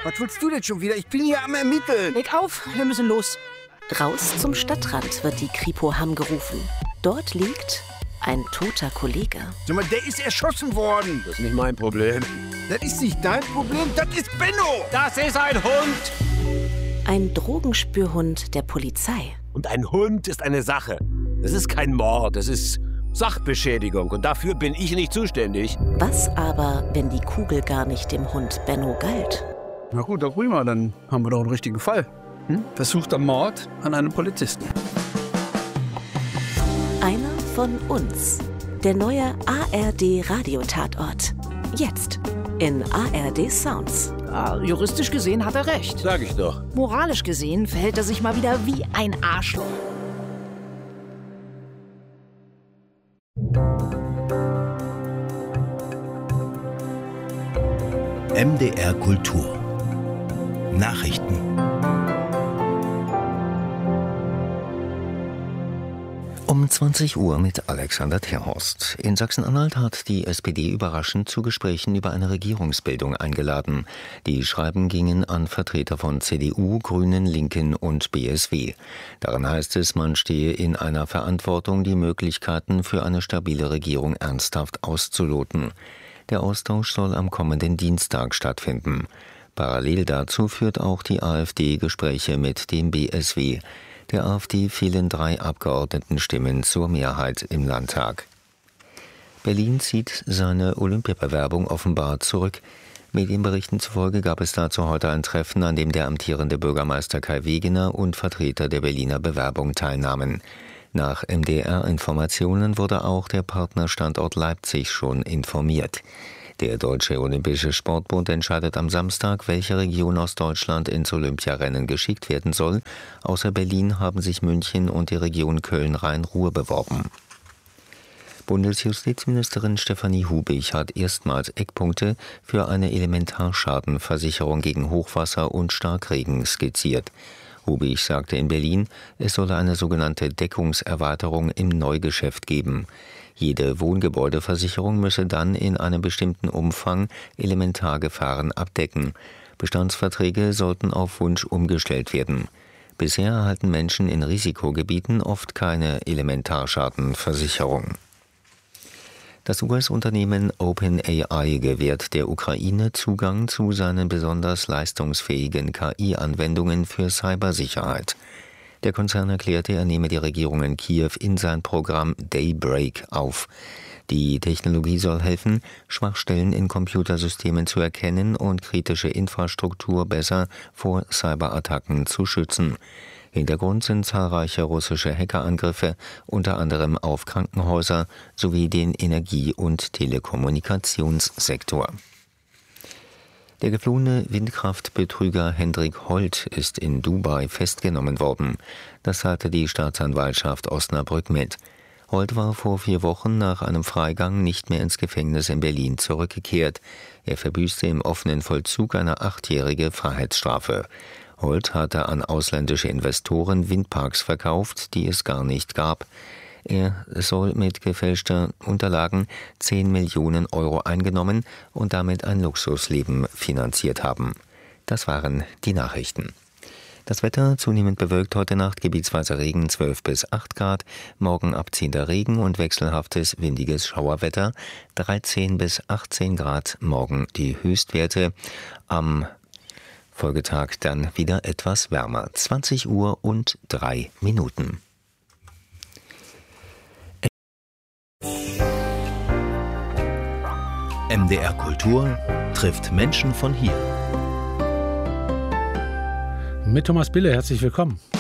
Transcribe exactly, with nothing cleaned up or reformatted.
Was willst du denn schon wieder? Ich bin hier am Ermitteln. Leg auf, wir müssen los. Raus zum Stadtrand wird die Kripo Hamm gerufen. Dort liegt ein toter Kollege. Sag mal, der ist erschossen worden. Das ist nicht mein Problem. Das ist nicht dein Problem, das ist Benno. Das ist ein Hund. Ein Drogenspürhund der Polizei. Und ein Hund ist eine Sache. Das ist kein Mord, das ist Sachbeschädigung. Und dafür bin ich nicht zuständig. Was aber, wenn die Kugel gar nicht dem Hund Benno galt? Na gut, doch prima, dann haben wir doch einen richtigen Fall. Hm? Versuchter Mord an einem Polizisten. Einer von uns. Der neue A R D-Radiotatort. Jetzt in A R D Sounds. Ah, juristisch gesehen hat er recht. Sag ich doch. Moralisch gesehen verhält er sich mal wieder wie ein Arschloch. M D R Kultur Nachrichten. Um zwanzig Uhr mit Alexander Terhorst. In Sachsen-Anhalt hat die S P D überraschend zu Gesprächen über eine Regierungsbildung eingeladen. Die Schreiben gingen an Vertreter von C D U, Grünen, Linken und B S W. Darin heißt es, man stehe in einer Verantwortung, die Möglichkeiten für eine stabile Regierung ernsthaft auszuloten. Der Austausch soll am kommenden Dienstag stattfinden. Parallel dazu führt auch die AfD Gespräche mit dem B S W. Der AfD fehlen drei Abgeordnetenstimmen zur Mehrheit im Landtag. Berlin zieht seine Olympiabewerbung offenbar zurück. Medienberichten zufolge gab es dazu heute ein Treffen, an dem der amtierende Bürgermeister Kai Wegener und Vertreter der Berliner Bewerbung teilnahmen. Nach M D R-Informationen wurde auch der Partnerstandort Leipzig schon informiert. Der Deutsche Olympische Sportbund entscheidet am Samstag, welche Region aus Deutschland ins Olympiarennen geschickt werden soll. Außer Berlin haben sich München und die Region Köln-Rhein-Ruhr beworben. Bundesjustizministerin Stefanie Hubig hat erstmals Eckpunkte für eine Elementarschadenversicherung gegen Hochwasser und Starkregen skizziert. Hubig sagte in Berlin, es solle eine sogenannte Deckungserweiterung im Neugeschäft geben. Jede Wohngebäudeversicherung müsse dann in einem bestimmten Umfang Elementargefahren abdecken. Bestandsverträge sollten auf Wunsch umgestellt werden. Bisher erhalten Menschen in Risikogebieten oft keine Elementarschadenversicherung. Das U S-Unternehmen OpenAI gewährt der Ukraine Zugang zu seinen besonders leistungsfähigen K I-Anwendungen für Cybersicherheit. Der Konzern erklärte, er nehme die Regierung in Kiew in sein Programm Daybreak auf. Die Technologie soll helfen, Schwachstellen in Computersystemen zu erkennen und kritische Infrastruktur besser vor Cyberattacken zu schützen. Hintergrund sind zahlreiche russische Hackerangriffe, unter anderem auf Krankenhäuser sowie den Energie- und Telekommunikationssektor. Der geflohene Windkraftbetrüger Hendrik Holt ist in Dubai festgenommen worden. Das teilte die Staatsanwaltschaft Osnabrück mit. Holt war vor vier Wochen nach einem Freigang nicht mehr ins Gefängnis in Berlin zurückgekehrt. Er verbüßte im offenen Vollzug eine achtjährige Freiheitsstrafe. Holt hatte an ausländische Investoren Windparks verkauft, die es gar nicht gab. Er soll mit gefälschten Unterlagen zehn Millionen Euro eingenommen und damit ein Luxusleben finanziert haben. Das waren die Nachrichten. Das Wetter zunehmend bewölkt, heute Nacht gebietsweise Regen zwölf bis acht Grad, morgen abziehender Regen und wechselhaftes windiges Schauerwetter dreizehn bis achtzehn Grad, morgen die Höchstwerte. Am Folgetag dann wieder etwas wärmer, zwanzig Uhr und drei Minuten. M D R Kultur trifft Menschen von hier. Mit Thomas Bille, herzlich willkommen.